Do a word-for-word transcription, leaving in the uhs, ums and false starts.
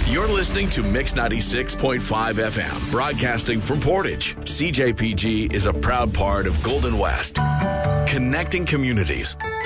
You're listening to Mix ninety-six point five F M, broadcasting from Portage. C J P G is a proud part of Golden West, connecting communities.